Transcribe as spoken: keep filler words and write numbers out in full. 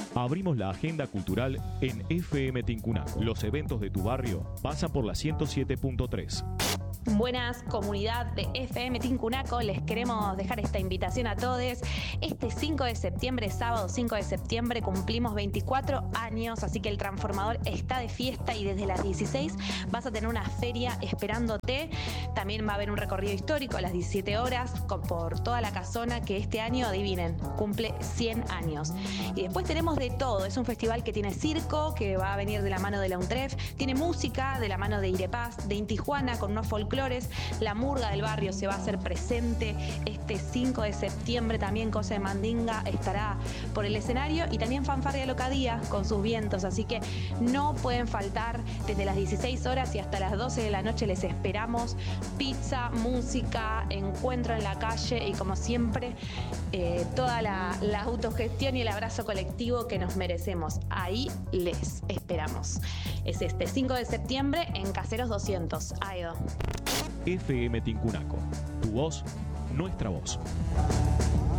Abrimos la agenda cultural en F M Tincunaco. Los eventos de tu barrio pasan por la ciento siete punto tres. Buenas, comunidad de F M Tincunaco, les queremos dejar esta invitación a todos. Este cinco de septiembre, sábado cinco de septiembre, cumplimos veinticuatro años, así que el Transformador está de fiesta y desde las dieciséis vas a tener una feria esperándote. También va a haber un recorrido histórico a las diecisiete horas por toda la casona que este año, adivinen, cumple cien años. Y después tenemos de todo, es un festival que tiene circo, que va a venir de la mano de la UNTREF, tiene música de la mano de Irepaz, de Intijuana con unos folclores. La murga del barrio se va a hacer presente este cinco de septiembre, también Cosa de Mandinga estará por el escenario y también Fanfarria Locadía con sus vientos, así que no pueden faltar. Desde las dieciséis horas y hasta las doce de la noche les esperamos. Pizza, música, encuentro en la calle y como siempre eh, toda la, la autogestión y el abrazo colectivo que nos merecemos. Ahí les esperamos. Es este cinco de septiembre en Caseros doscientos. Aedo. F M Tincunaco, tu voz, nuestra voz.